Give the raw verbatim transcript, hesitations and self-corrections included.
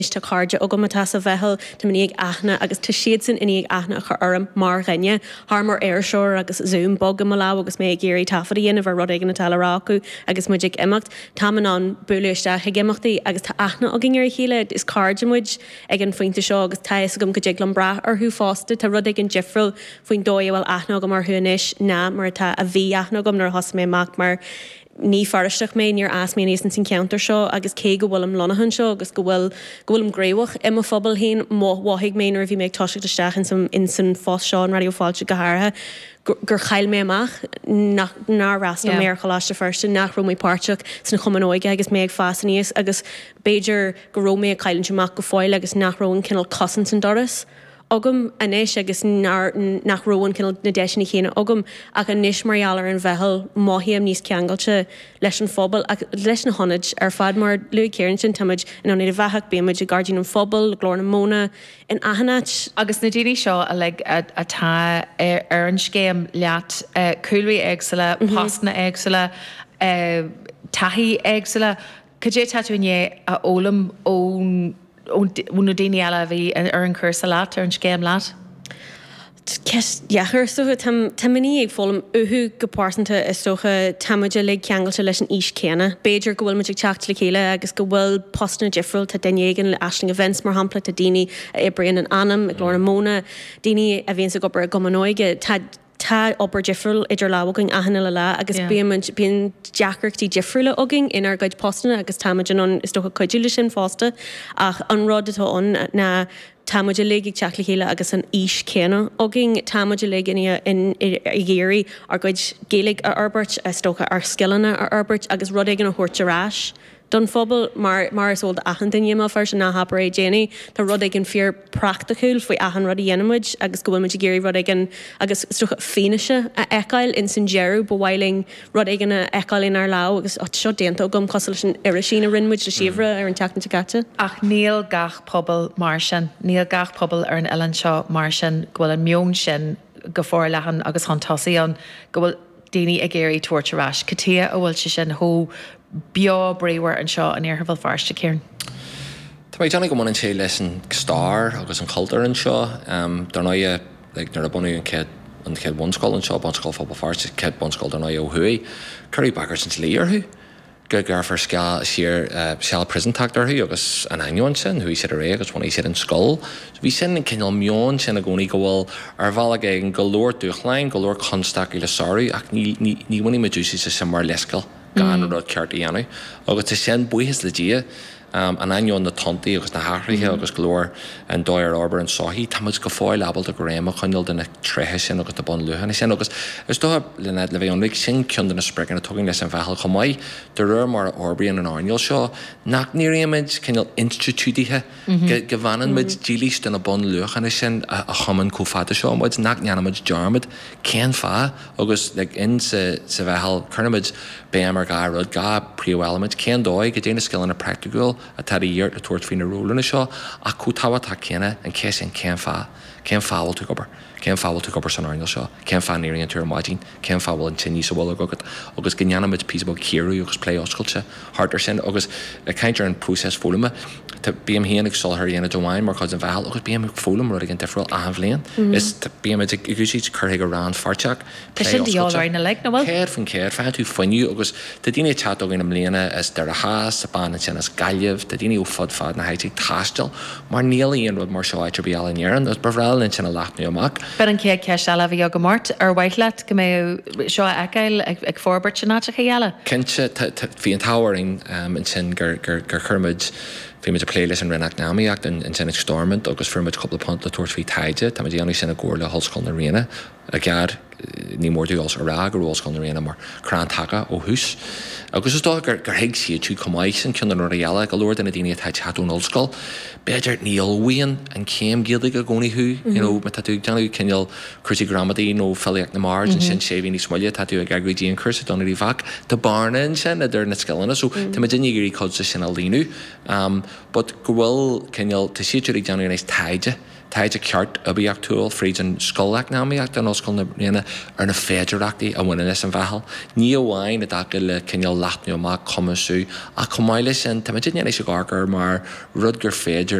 Tá cardja agam mata sa bhethel tá miniag aithna agus tá siad san inig aithna chu orm mar rinne har mar airshow agus zoom bog am lá agus mé géirí tafaí in bhar rud ag na talrácu agus muidig imimecht tá an buúiste heigimachtaí agus tá aithna a gin ar chéile is cardja muid ag an foiointe seo agus tá gom go déglam bra ar thu fásta tá rud ag an jifriil faoin dóhfuil aithna go mar thunis ná mar tá a bhí aithna gom nar hos mé mac mar ní faristeach mé níor as mé níos an counter seo agus cé go bhfuil am lonahan seo agus go bhfuil go bhfuil am gréhach im a phobal hén mhaigh mé ar bhí méid toisiach deisteach in san in san fós seo an radioáilte go háirithe gur chail mé amach ná ras na mé choláiste first nach rom mé páirteach san chumanóige agus méid fásan níos agus Beiidir go rómé caiilann semach go fáil agus nach roin cinnal cosan san doras. Ogum anéis agus nach roin cinnal na deisina chéine ogum ach an níos marálar an bhethel máhíam níos ceangailte leis an fphobal ach leis na honid ar fad mar lu céann sin tamid in an iad bheithach béimiid a gardín an fphobal, glór na móna in ahanat. Agus na daoine seo a le atá ar an scéim leat coolraí éagsala, pastna éagsala, taithí éagsala, Cé tatúine a ólam ón Wna daine eile bhí ar an cursa leat ar an scéim leat? Jachar socha tamí ag fólam uhu gopásanta is socha tamidir le ceangailte leis an ís céna. Beiidir go bhfuil muidir teacht le chéile agus go bhfuil postna difriúil tá danéigen le aisling events mar hampla a daine a ibrion an anam ag glór na móna daine a bhíonn sa gopur a gomanóige tá opair difriúil idir láhagan ahanana le lá agus bíon deachartí difriúile agin inar gaid postna agus tamidir an is docha coidúile sin fásta ach an rud atáón na táidir le ag teach le chéile agus an ís céna agin táidir le in géirí ar goid géalaigh ar Albert is tócha ar skillanna ar Albert agus rud ag an thuirteráis. Don fphobal mar mar is old ahan daine má far sin na hapar é déine tá rud ag an fear practicúil faoi ahan rud dhéanamuid agus go bhfuil muid géirí rud ag an agus strucha féiniise a eáil in san jeú bhhailing rud ag an eáil in ar lá agus á seo déanta gom cos sin ar sin a rinmuid de siomhre ar an teachna gate. Ach níl gach pobl mar sin, níl gach pobl ar an Ellen seo mar sin go bhfuil an mion sin go fór lehan agus hantásaí an go bhfuil daoine a géirí tuairteráis. Catia a bhfuil se sin thó Bio brewer an seo an airhafal farste Kieran. Tá méid anna go mna sé leis an star agus an cultar an seo dar ná ag nar a bunú an ced an ced bonscoil an seo bonscoil fá farste ced bonscoil dar ná ó hui chuirí bagar sin léarthú go gar far sca siar seall presentáachtarthaí agus an aine sin hui sé a ré agus bhna sé an scóil. Bhí sin an cinál mion sin a gcónaí go bhfuil ar bhela an golóir dúchlein golóir constaach le saoirí ach ní bhaí me dúsí sa sem mar lescail. Gan rud ceart dhéanú agus tá sin buchas le dia an aion na tontaí agus na háthraithe agus glóir an dóir orbar an sáhí táid go fáil labal a go réime chuinil duna trethe sin agus a bon luhanna sin agus is dó le le bheith annig sin cinan na spregan a tugann leis an bhethal chomáid de ruir mar orbaíon an áil seo nach níimiid cinil institútíthe go bhhanan mid dílís den na bon luchanna sin a chaman cófáta seo muid nach neanamid dearmid céan fá agus le in sa bhethal chunamid béamar gá rud gá príomhhalamid céan dóid go déana skill na practical a tá dhéart a tuairt faoin na rólanna seo a chu táha tá céine an cé sin céan fá céan fáil tú gobar céan fáil tú gobar san áil seo céan fá níirí an túir máidín céan fáil an tinní sa bhla agad agus go neanamid písbal céirú agus play oscailte hartar sin agus le caiintear an próses fólama tá bíam héananig solthir dhéana doháin mar chuid an bhehall agus bíam fólam rud an defriúil a bhléon is bíam gúsí chuirthe go rán farteach Tá sin díáilna le na bhfuil céir fan céir fe tú foiinniu agus tá daine chat agin am léana is dar a háas a ban sin as gaiamh tá daine ó fod fad na haigh taistil mar níl íon rud mar seo aitir beal anéan agus brehil in sin a leithnaí amach. Be an cé ce se le bhí go mát ar bhaithleat go mé seo eil ag forbert sin náte chéile. Cinse hí an táhaing in sin gur churmid Fí me a playlist an renach náíach in sin stormment agus firmid couple pont le tuairt hí taide, Tá déanaí sin a ggóir le hallscoil na réine a gar ní mórúáils ará gur bhscoil na réine mar crántacha ó hús. Agus is dó gur gur hiig siad tú comáid sin cin an réala go leir na daine taid chatún ollscoil. Beidir níolhuion an céim giadig a gcónaíthú, me tú deanú cinneal chuirtí gramadaí nó fellíoach na mar an sin sé bhí ní smuile tá tú a gagridíon chusa donna í bhac de barna sin a d na skillna so tá daine gurí cod sin a líú. But go bhfuil cinneal tá siidir ag deanú éis taide taid a ceart a bíag túil fríd an scolag náíach den oscail na bríana ar na féidirachtaí a bhine is an bhehall. Ní bhhain a da le cinneal leithniú má commasú a cumáile sin, tá sé gágur mar rud gur féidir